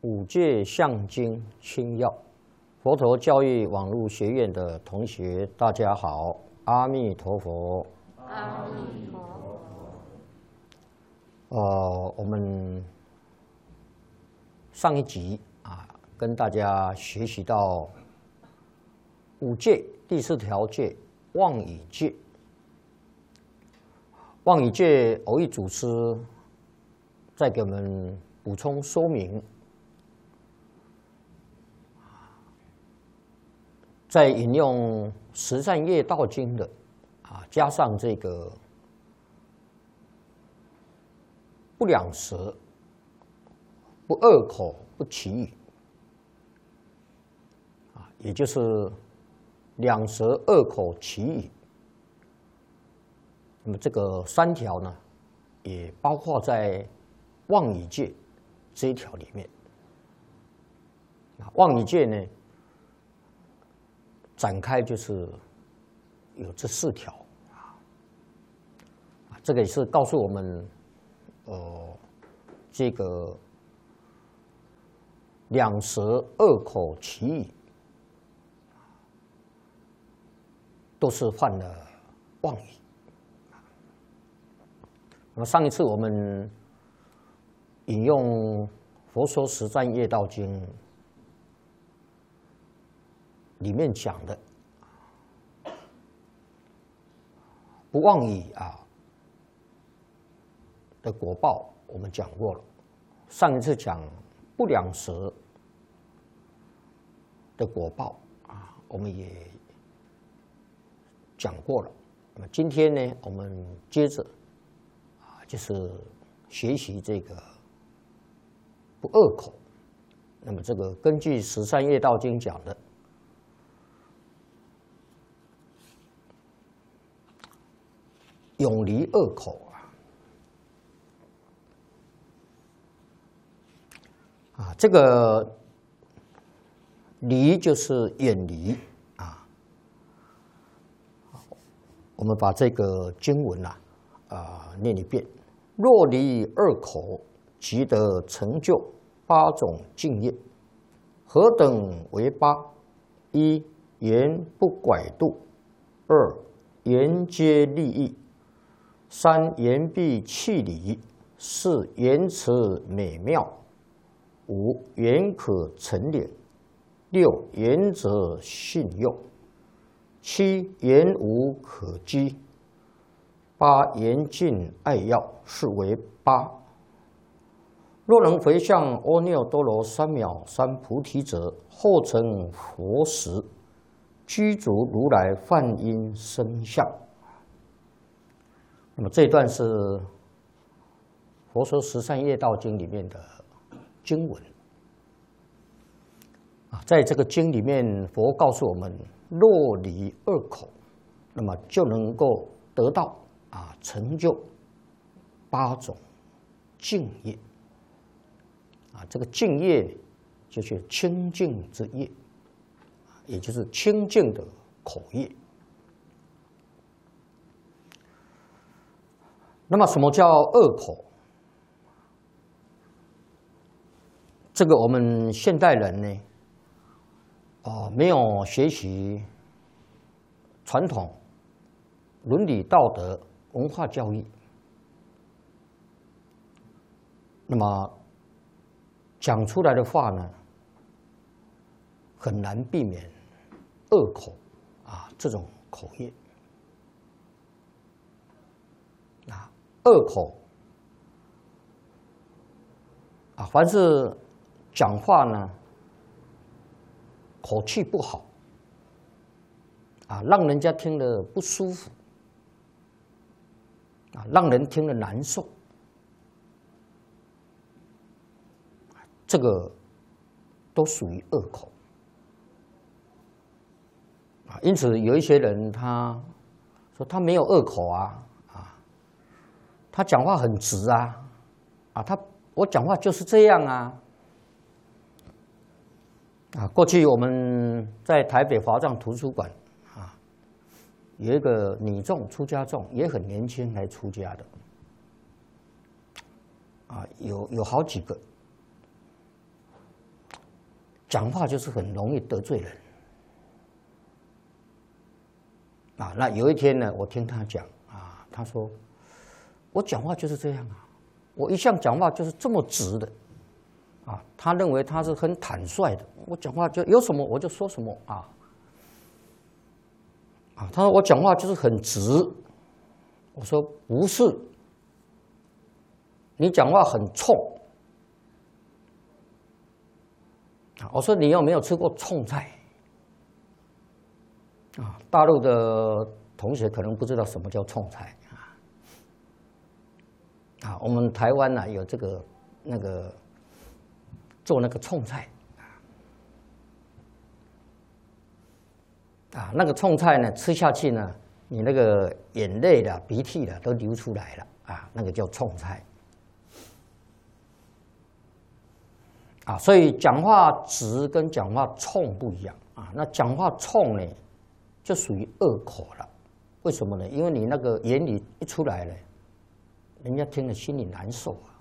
五戒相经清要，佛陀教育网络学院的同学，大家好，阿弥陀佛。 阿弥陀佛。我们上一集跟大家学习到五戒第4条戒妄语戒。妄语戒，偶益祖师再给我们补充说明。在引用《十善业道经》的加上这个不两舌、不恶口、不绮语也就是两舌、恶口、绮语。那么这个3条呢，也包括在妄语戒这一条里面。妄语戒呢，展开就是有这4条这个也是告诉我们，这个两舌、恶口、绮语都是犯了妄语。那么上一次我们引用《佛说实战业道经》里面讲的不妄语的果报，我们讲过了。上一次讲不两舌的果报我们也讲过了。那么今天呢，我们接着就是学习这个不恶口。那么这个根据《十善业道经》讲的，永离恶口这个离就是远离我们把这个经文念一遍。若离恶口，即得成就8种净业。何等为8？ 1. 言不拐度。2. 言皆利益。3. 言必弃理。4. 言辞美妙。5. 言可成敛。6. 言则信用。7. 言无可讥。8. 言尽爱要，是为8。若能回向阿耨多罗三藐三菩提者，后成佛时，具足如来梵音声相。那么这一段是《佛说十善业道经》里面的经文在这个经里面，佛告诉我们，若离恶口，那么就能够得到成就8种净业这个净业就是清净之业，也就是清净的口业。那么什么叫恶口？这个我们现代人呢没有学习传统伦理道德文化教育，那么讲出来的话呢，很难避免恶口这种口业恶口凡是讲话呢口气不好让人家听了不舒服让人听了难受，这个都属于恶口因此有一些人他说他没有恶口他讲话很直我讲话就是这样过去我们在台北华藏图书馆有一个女众出家众，也很年轻来出家的有好几个讲话就是很容易得罪人啊。那有一天呢，我听他讲啊，他说我讲话就是这样啊，我一向讲话就是这么直的啊。他认为他是很坦率的，我讲话就有什么我就说什么啊。他说我讲话就是很直，我说不是，你讲话很冲。我说你有没有吃过冲菜？大陆的同学可能不知道什么叫冲菜我们台湾呢有这个做那个冲菜那个冲菜呢吃下去呢，你那个眼泪的、鼻涕的都流出来了那个叫冲菜。所以讲话直跟讲话冲不一样那讲话冲呢，就属于恶口了。为什么呢？因为你那个言语一出来了，人家听了心里难受